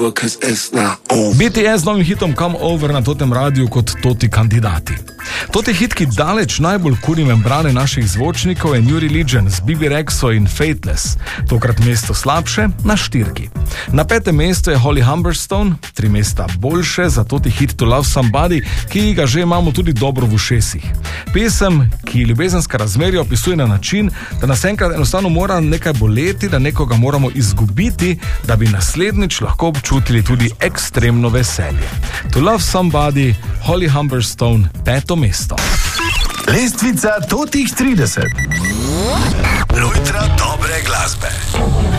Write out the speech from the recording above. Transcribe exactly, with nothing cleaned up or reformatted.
B T S z novim hitom Come Over na totem radiju kot toti kandidati. Toti hit, ki daleč najbolj kuri membrane naših zvočnikov, je New Religion z B B Rexo in Fateless. Tokrat mesto slabše, na štirki. Na petem mestu je Holly Humberstone, tri mesta boljše za toti hit To Love Somebody, ki ga že imamo tudi dobro v ušesih. Pesem, ki ljubezenska razmerja opisuje na način, da nas enkrat enostavno mora nekaj boleti, da nekoga moramo izgubiti, da bi naslednjič lahko občutili tudi ekstremno veselje. To Love Somebody, Holly Humberstone, peto mesto. Lestvica totih trideset. Lojtra dobre glasbe.